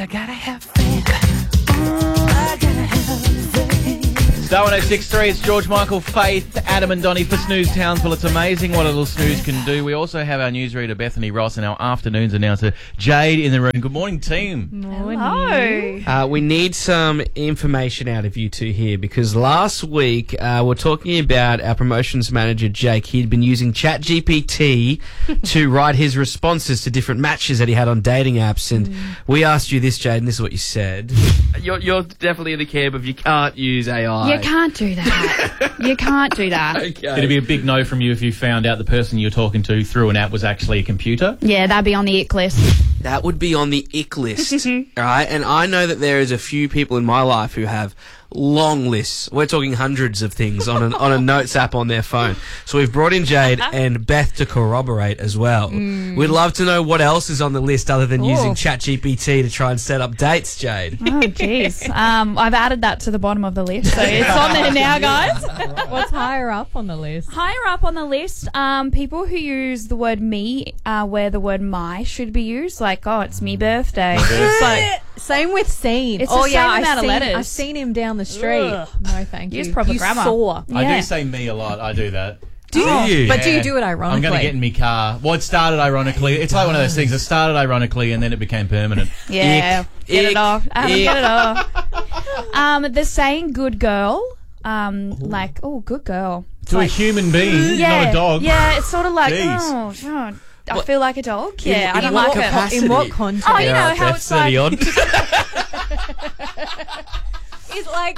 I gotta have faith. I gotta have faith. Star 106.3, it's George Michael, Faith, Adam and Donnie for Snooze Townsville. It's amazing what a little snooze can do. We also have our newsreader Bethany Ross and our afternoons announcer Jade in the room. Good morning, team. Hello. We need some information out of you two here because last week we're talking about our promotions manager Jake. He'd been using ChatGPT to write his responses to different matches that he had on dating apps, and we asked you this, Jade, and this is what you said. You're definitely in the camp of you can't use AI. You can't do that. You can't do that. Okay. It'd be a big no from you if you found out the person you're talking to through an app was actually a computer. Yeah, that'd be on the ick list. That would be on the ick list, all right? And I know that there is a few people in my life who have long lists. We're talking hundreds of things on a notes app on their phone. So we've brought in Jade and Beth to corroborate as well. We'd love to know what else is on the list other than using ChatGPT to try and set up dates, Jade. Oh, jeez. I've added that to the bottom of the list, so it's on there now, guys. What's higher up on the list? Higher up on the list, people who use the word me where the word my should be used, like, oh, it's me birthday. It's like, Same with seen. It's the same amount of I've letters. seen him down the street. Ugh. No, thank you. Use proper you grammar. saw. I Yeah. do say me a lot. I do that. Do you? But do you do it I'm ironically? going to get in my car. Well, it started ironically. It's like one of those things. It started ironically and then it became permanent. Yeah, get Ick. it off. Ick. Get it off. The saying "good girl," like, oh, good girl. To a human being, not a dog. Yeah, it's sort of like, Jeez. oh, God, I feel like a dog. Yeah, I in don't what like it. capacity? In what context? Oh, you know how it's like. odd. It's like...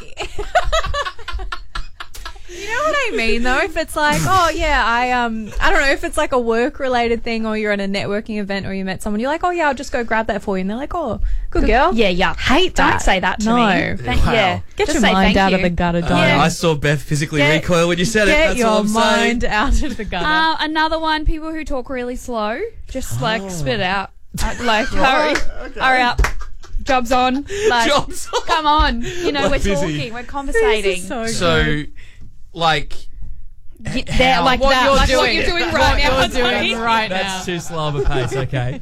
You know what I mean, though? If it's like, oh, yeah, I don't know, if it's like a work-related thing or you're at a networking event or you met someone, you're like, oh, yeah, I'll just go grab that for you. And they're like, oh, good girl. Yeah, yeah. Hate that. Don't say that to No. me. Yeah. Get Just your say mind thank out you. of the gutter, Don. Yeah. I saw Beth physically Get- recoil when you said it. Get That's all your I'm saying. mind out of the gutter. Another one, people who talk really slow, just like spit it out. Like, hurry up. Job's on. Like, Job's on. come on. You know, we're busy. talking, we're conversating. This is so So, good. like... They're like What that, you're like what doing. you're doing right now. What you're doing right now. That's too slow of a pace, okay.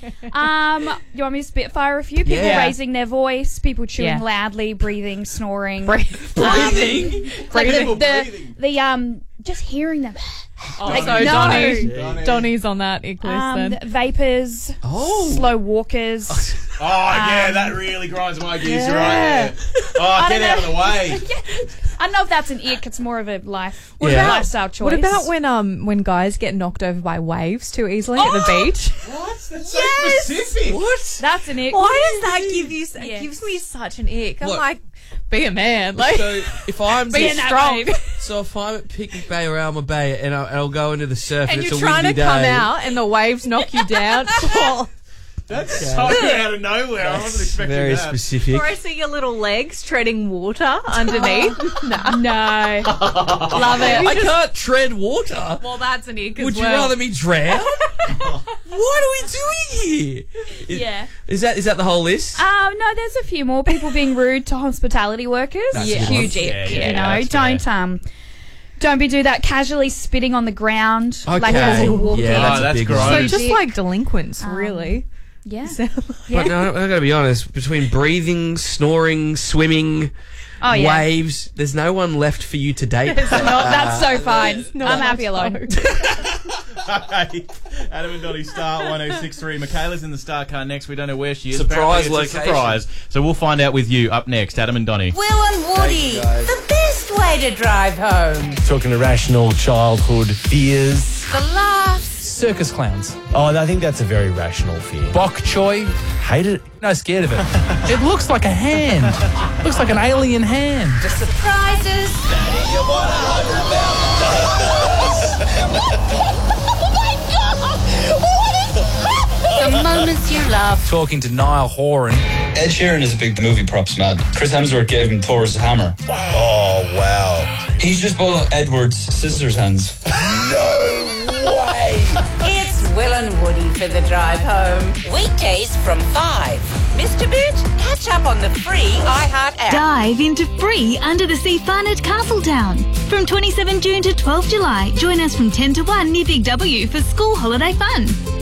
You want me to spitfire a few? People Yeah. raising their voice, people chewing Yeah. loudly, breathing, snoring. Breathing. Like People the just hearing them. Like, So no. Donnie's on that ick list then. Vapors, Oh. slow walkers. Oh, yeah, that really grinds my gears right there. Oh, get out of the way. I don't know if that's an ick. It's more of a lifestyle choice. What about when guys get knocked over by waves too easily at the beach? What? That's so specific. What? That's an ick. Why does that give you? It Yes. gives me such an ick. I'm What? like, be a man. Like, So, if I'm... Be in that strong. wave. So if I'm at Picnic Bay or Alma Bay and I'll go into the surf and, and it's you're a trying to windy come day, out and the waves knock you down. Well, That's so out of nowhere. I wasn't expecting very that. specific. or I see your little legs treading water underneath. No. Love it. I can't tread water. Well, that's an ick as Would you well. rather me drown? What are we doing here? Yeah. Is that the whole list? No, there's a few more people being rude to hospitality workers. That's a good Huge one. ick. Yeah, You know, that's don't do that. Casually spitting on the ground, like Okay. as you're walking. Yeah, that's Oh, a that's big gross. one. So just Ick. like delinquents, really. Yeah. But no, I gotta be honest. Between breathing, snoring, swimming, Oh yeah. waves, there's no one left for you to date. That's so fine. I'm happy alone. Hey, Adam and Donnie, Star 106.3. Michaela's in the Star car next. We don't know where she is. Surprise Apparently it's a location. surprise. So we'll find out with you up next. Adam and Donnie. Will and Woody, the best way to drive home. Talking irrational childhood fears. The laughs. Circus clowns. Oh, I think that's a very rational fear. Bok choy. Hate it. No, scared of it. It looks like a hand. Looks like an alien hand. The surprises. The moments you love. Talking to Niall Horan. Ed Sheeran is a big movie props man. Chris Hemsworth gave him Thor's hammer. Oh, wow. He's just bought Edward's scissors hands. It's Will and Woody for the drive home. Weekdays from 5. Mr. Bit, catch up on the free iHeart app. Dive into free Under the Sea fun at Castletown. From 27 June to 12 July, join us from 10 to 1 near Big W for school holiday fun.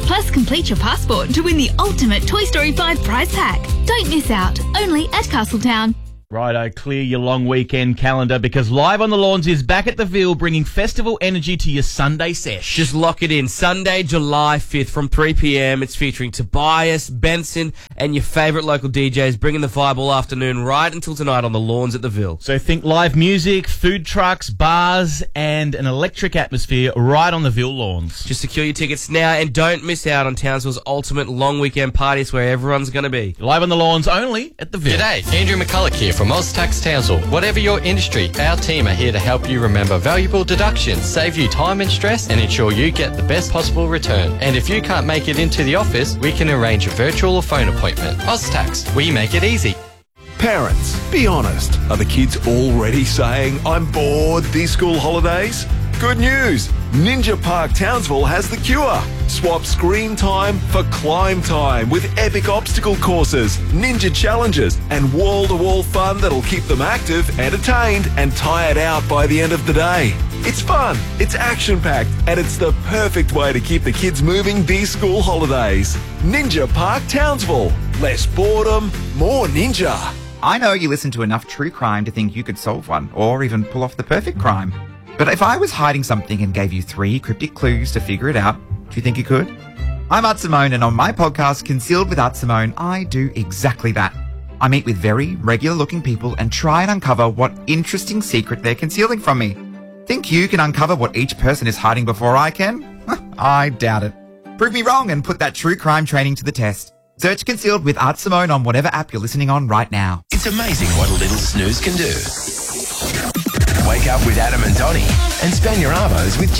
Plus, complete your passport to win the ultimate Toy Story 5 prize pack. Don't miss out. Only at Castletown. Righto, clear your long weekend calendar because Live on the Lawns is back at the Ville bringing festival energy to your Sunday sesh. Just lock it in. Sunday, July 5th from 3 p.m. It's featuring Tobias, Benson, and your favourite local DJs bringing the vibe all afternoon right until tonight on the Lawns at the Ville. So think live music, food trucks, bars, and an electric atmosphere right on the Ville lawns. Just secure your tickets now and don't miss out on Townsville's ultimate long weekend parties where everyone's going to be. Live on the Lawns only at the Ville. G'day, Andrew McCulloch here from OzTax Townsville. Whatever your industry, our team are here to help you remember valuable deductions, save you time and stress, and ensure you get the best possible return. And if you can't make it into the office, we can arrange a virtual or phone appointment. OzTax, we make it easy. Parents, be honest. Are the kids already saying, I'm bored these school holidays? Good news! Ninja Park Townsville has the cure. Swap screen time for climb time with epic obstacle courses, ninja challenges, and wall-to-wall fun that'll keep them active, entertained, and tired out by the end of the day. It's fun, it's action-packed, and it's the perfect way to keep the kids moving these school holidays. Ninja Park Townsville. Less boredom, more ninja. I know you listen to enough true crime to think you could solve one, or even pull off the perfect crime. But if I was hiding something and gave you 3 cryptic clues to figure it out, do you think you could? I'm Art Simone, and on my podcast, Concealed with Art Simone, I do exactly that. I meet with very regular-looking people and try and uncover what interesting secret they're concealing from me. Think you can uncover what each person is hiding before I can? I doubt it. Prove me wrong and put that true crime training to the test. Search Concealed with Art Simone on whatever app you're listening on right now. It's amazing what a little snooze can do. Wake up with Adam and Donnie and spend your arvos with